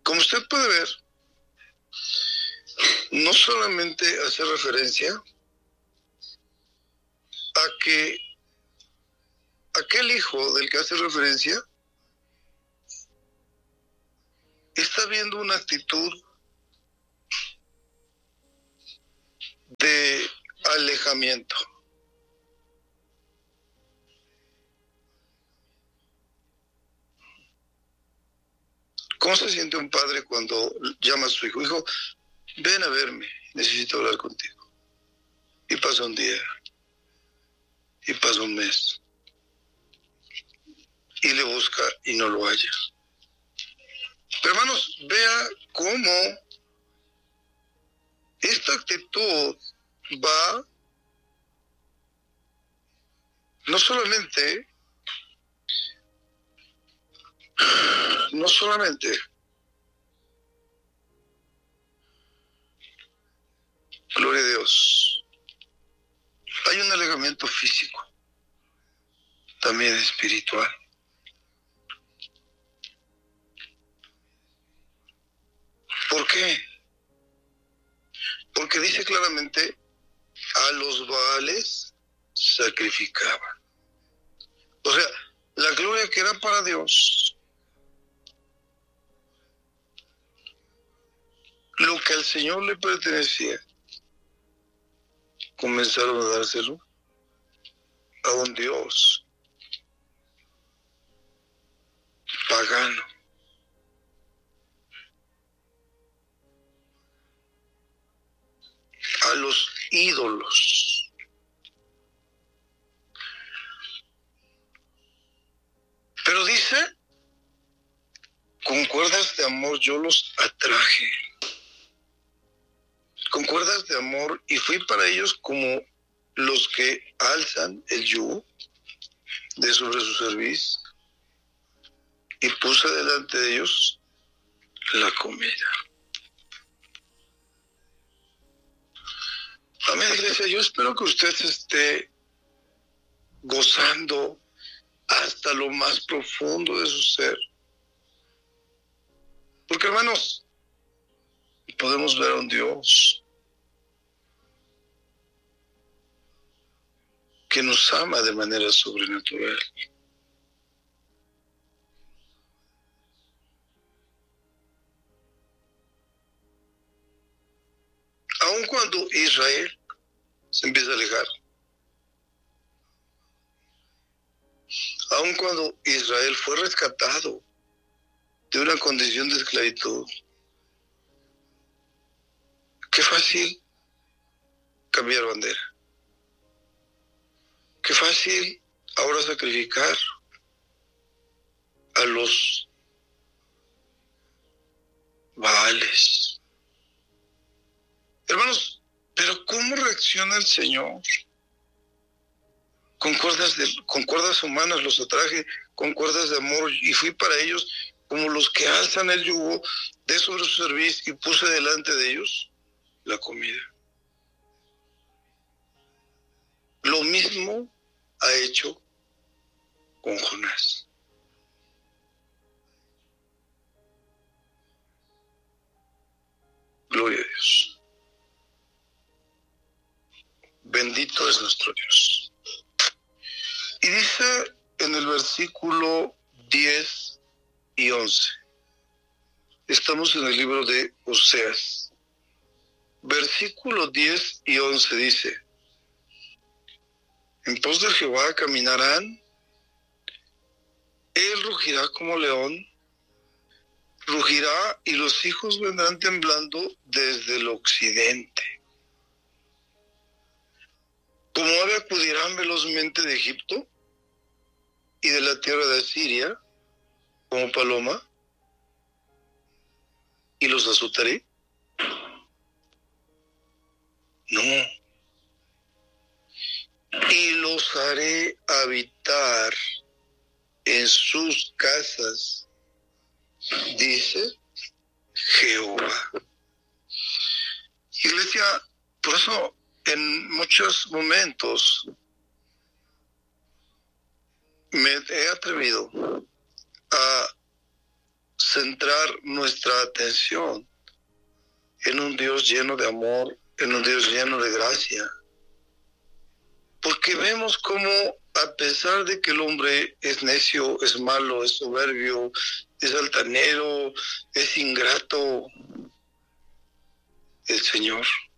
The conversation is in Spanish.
Como usted puede ver, no solamente hace referencia a que aquel hijo del que hace referencia está viendo una actitud de alejamiento. ¿Cómo se siente un padre cuando llama a su hijo? Hijo, ven a verme, necesito hablar contigo. Y pasa un día, y pasa un mes, y le busca y no lo halla. Pero hermanos, vea cómo esta actitud va no solamente, gloria a Dios, hay un alejamiento físico, también espiritual. ¿Por qué? Porque dice claramente, a los Baales sacrificaban. O sea, la gloria que era para Dios, lo que al Señor le pertenecía, comenzaron a dárselo a un Dios pagano. A los ídolos. Pero dice, con cuerdas de amor yo los atraje. Con cuerdas de amor, y fui para ellos como los que alzan el yugo de sobre su cerviz, y puse delante de ellos la comida. Amén, iglesia, yo espero que usted se esté gozando hasta lo más profundo de su ser. Porque, hermanos, podemos ver a un Dios que nos ama de manera sobrenatural. Aun cuando Israel se empieza a alejar, aun cuando Israel fue rescatado de una condición de esclavitud, qué fácil cambiar bandera, qué fácil ahora sacrificar a los Baales. Hermanos, pero ¿cómo reacciona el Señor? Con cuerdas humanas los atraje, con cuerdas de amor, y fui para ellos como los que alzan el yugo de sobre su cerviz, y puse delante de ellos la comida. Lo mismo ha hecho con Jonás. Gloria a Dios. Bendito es nuestro Dios. Y dice en el versículo 10 y 11. Estamos en el libro de Oseas. Versículo 10 y 11 dice: en pos de Jehová caminarán, él rugirá como león, rugirá y los hijos vendrán temblando desde el occidente. Como ave acudirán velozmente de Egipto y de la tierra de Asiria, como paloma, y los azotaré. No. Y los haré habitar en sus casas, dice Jehová. Iglesia, por eso en muchos momentos me he atrevido a centrar nuestra atención en un Dios lleno de amor, en un Dios lleno de gracia. Porque vemos cómo, a pesar de que el hombre es necio, es malo, es soberbio, es altanero, es ingrato, el Señor